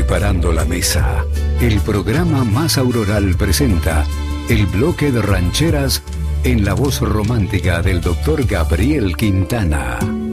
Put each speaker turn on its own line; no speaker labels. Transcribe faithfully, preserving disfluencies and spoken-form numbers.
preparando la mesa. El programa Más Auroral presenta el bloque de rancheras en la voz romántica del doctor Gabriel Quintana.